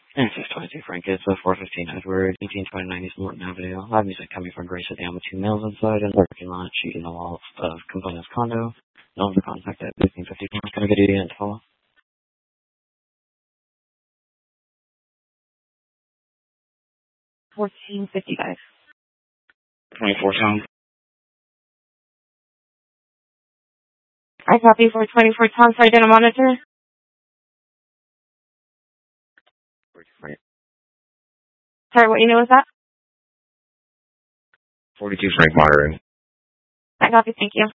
And 622 Frank, it's 415 Edward, 1829 East Morton Avenue. Live music coming from Grace Sedan with 2 males inside and parking lot, shooting the wall of Components condo. No other contact at 1550. Can I get you in to follow? 1455. 24 sound. I copy for 24 Tom, sorry, didn't monitor. Sorry, what unit was that? 42 Frank monitoring. I copy, thank you.